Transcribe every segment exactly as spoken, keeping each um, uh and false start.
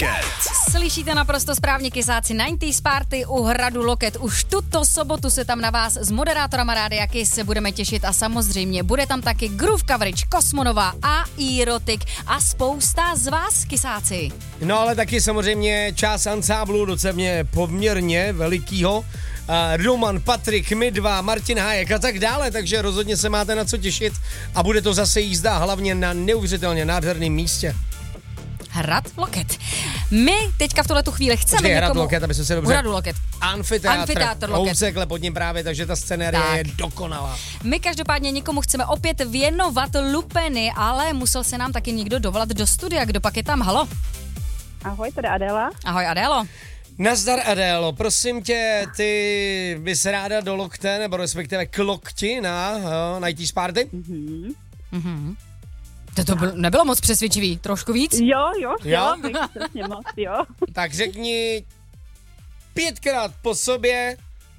Loket. Slyšíte naprosto správně, kysáci. devadesátých Party u hradu Loket. Už tuto sobotu se tam na vás s moderátorama Rádia Kiss se budeme těšit a samozřejmě bude tam taky Groove Coverage, Kosmonova a Erotik a spousta z vás, kysáci. No ale taky samozřejmě část ansáblu docela poměrně velikýho. Uh, Roman, Patrik, my dva, Martin Hájek a tak dále, takže rozhodně se máte na co těšit a bude to zase jízda hlavně na neuvěřitelně nádherném místě. Hrad Loket. My teďka v tuhletu chvíli chceme Počkej, někomu... Hrad Loket, aby se dobře... Hradu Loket. Amfiteátr. Amfiteátr Loket. Housekle pod ním právě, takže ta scenérie Tak. je dokonalá. My každopádně někomu chceme opět věnovat lupeny, ale musel se nám taky někdo dovolat do studia. Kdo pak je tam? Halo? Ahoj, tady Adéla. Ahoj, Adélo. Nazdar, Adélo, prosím tě, ty bys ráda do lokte, nebo respektive k lokti na uh, devadesátých Party? Mhm. Mhm. To, to byl, nebylo moc přesvědčivý, trošku víc? Jo, jo, Jo? jo, bych strašně moc, jo. Tak řekni pětkrát po sobě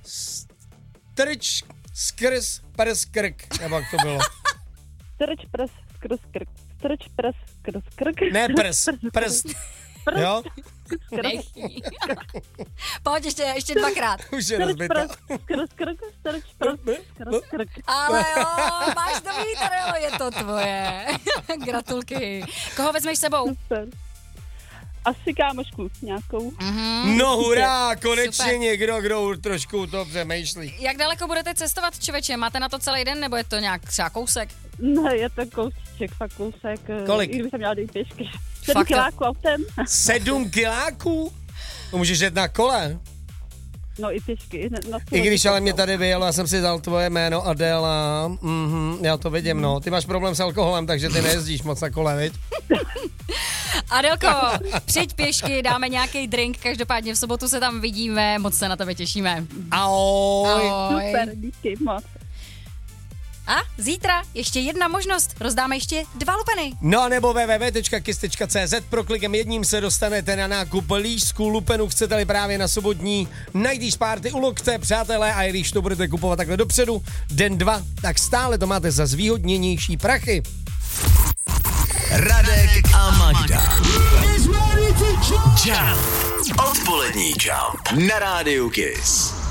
strč, skrz, prs, krk, nebo jak to bylo? Strč prs, skrz krk, strč prs, skrz krk. Ne prs, prst, jo? Nech. Pojď ještě, ještě dvakrát. Už je Strč rozbita. prs, skrz krk, strč prs, skrz krk. Ale jo, máš to mít, Adélo, je to tvoje. Gratulky. Koho vezmeš sebou? Super. Asi kámošku nějakou. Mhm. No hurá, konečně Super. někdo, kdo trošku to přemýšlí. Jak daleko budete cestovat, člověče? Máte na to celý den, nebo je to nějak třeba kousek? Ne, je to kousíček, fakt kousek. Kolik? I kdyby jsem měla dojít pěšky. Fakt Sedm jo? kiláků autem. Sedm kiláků? To můžeš jet na kole. No i pěšky. Na I když ale mě tady vyjelo, já jsem si dal tvoje jméno Adéla. Mhm, já to vidím, no. Ty máš problém s alkoholem, takže ty nejezdíš moc na kole, viď? Adelko, přijď pěšky, dáme nějaký drink, každopádně v sobotu se tam vidíme, moc se na tebe těšíme. Ahoj. Ahoj. Super, díky moc. A zítra ještě jedna možnost, rozdáme ještě dva lupeny. No nebo w w w tečka kiss tečka c z, proklikem jedním se dostanete na nákup lístků lupenu, chcete-li právě na sobotní devadesátých Party u Lokte, přátelé, a i když to budete kupovat takhle dopředu, den dva, tak stále to máte za zvýhodněnější prachy. Radek a Magda. Jump. Odpolední Jump na rádiu Kiss.